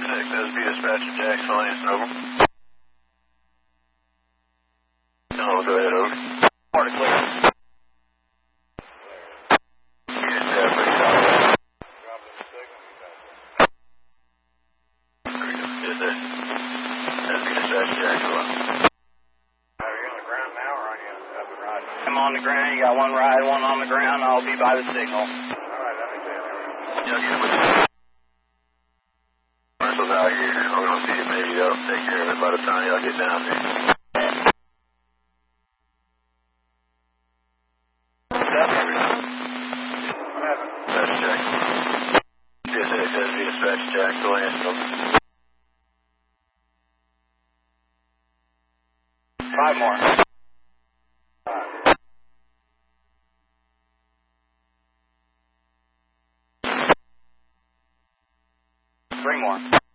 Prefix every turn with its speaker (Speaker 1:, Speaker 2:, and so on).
Speaker 1: SB dispatcher Jackson Lance, over. No, go ahead, over.
Speaker 2: Morning, clear.
Speaker 1: Yes, definitely. Yes, sir. SB dispatcher Jackson Lance.
Speaker 3: Are you on the ground now or are you up and riding?
Speaker 2: I'm on the ground. You got one ride, one on the ground. I'll be by the signal.
Speaker 3: All right, let me see it.
Speaker 1: Yeah, get with you. Marshall's out here. We're going to see if maybe they'll take care of it by the time y'all get down there.
Speaker 3: What happened?
Speaker 1: Dispatcher Jackson. Yes, sir. SB dispatcher Jackson Lance, over.
Speaker 2: 5 more. 3 more.